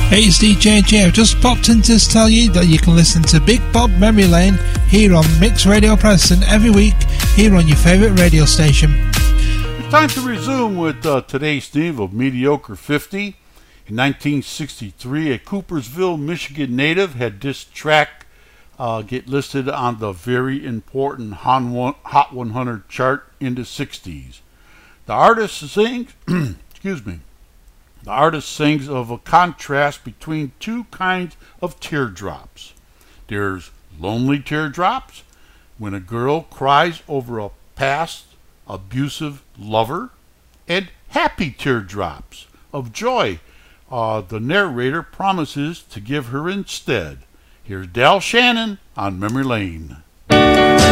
Hey, it's DJ J. I've just popped in to tell you that you can listen to Big Bob Memory Lane here on Mix Radio Preston every week here on your favourite radio station. It's time to resume with today's theme of Mediocre 50. In 1963, a Coopersville, Michigan native had this track get listed on the very important Hot 100 chart in the 60s. The artist sings, The artist sings of a contrast between two kinds of teardrops. There's lonely teardrops, when a girl cries over a past abusive lover, and happy teardrops of joy the narrator promises to give her instead. Here's Del Shannon on Memory Lane.